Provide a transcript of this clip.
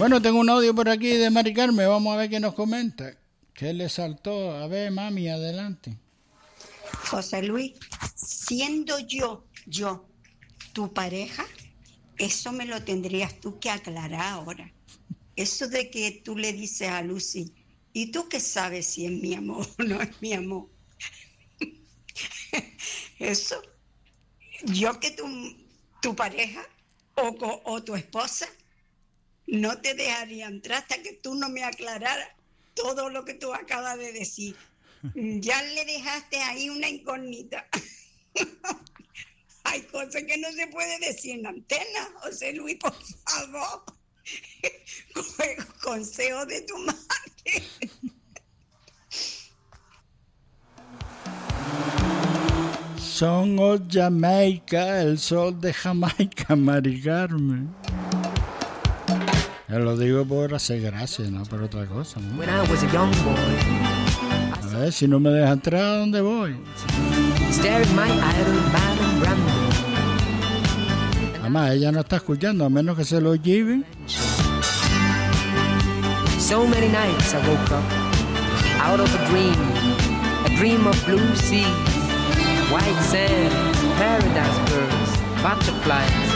Bueno, tengo un audio por aquí de Mari Carmen, vamos a ver qué nos comenta. ¿Qué le saltó? A ver, mami, adelante. José Luis, siendo yo, tu pareja, eso me lo tendrías tú que aclarar ahora. Eso de que tú le dices a Lucy, ¿y tú qué sabes si es mi amor o no es mi amor? Eso, yo que tu pareja o tu esposa no te dejaría entrar hasta que tú no me aclararas todo lo que tú acabas de decir. Ya le dejaste ahí una incógnita. Hay cosas que no se puede decir en antena. José Luis, por favor. Consejo de tu madre. Son of Jamaica, el sol de Jamaica, Mari Carmen. Yo lo digo por hacer gracia, no por otra cosa, ¿no? A ver, si no me deja entrar, ¿a dónde voy? Además, ella no está escuchando, a menos que se lo lleven. So many nights I woke up out of a dream of blue sea, white sand, paradise birds, butterflies.